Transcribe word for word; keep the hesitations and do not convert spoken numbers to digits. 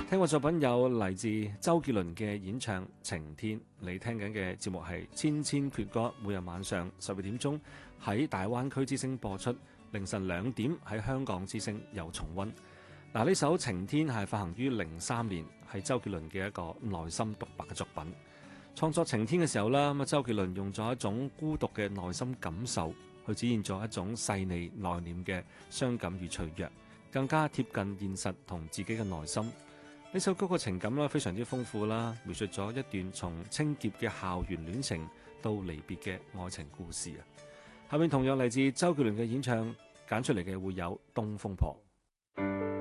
聽過作品有嚟自周杰倫嘅演唱《晴天》，你聽緊嘅節目係千千闕歌，每日晚上十二點鐘喺大灣區之聲播出，凌晨兩點喺香港之聲有重溫。嗱，呢首《晴天》係發行於零三年，係周杰倫嘅一個內心獨白嘅作品。創作《晴天》嘅時候啦，咁啊周杰倫用咗一種孤獨嘅內心感受，去展現咗一種細膩內斂嘅傷感與脆弱，更加貼近現實同自己嘅內心。呢首歌嘅情感啦非常之豐富啦，描述咗一段從清潔嘅校園戀情到離別嘅愛情故事啊。下面同樣嚟自周杰倫嘅演唱，揀出嚟嘅會有《東風破》。